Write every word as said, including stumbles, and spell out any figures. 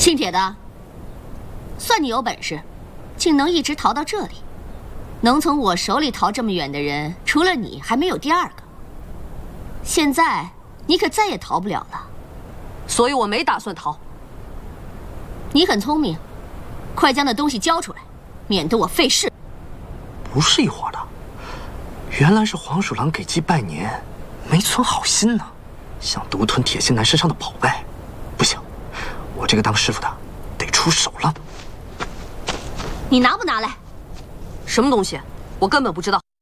姓铁的，算你有本事，竟能一直逃到这里。能从我手里逃这么远的人，除了你，还没有第二个。现在你可再也逃不了了。 所以我没打算逃。 你很聪明，快将那东西交出来，免得我费事。 不是一伙的，原来是黄鼠狼给鸡拜年，没存好心呢，想独吞铁心南身上的宝贝。不行，我这个当师傅的得出手了。 你拿不拿来？ 什么东西？我根本不知道。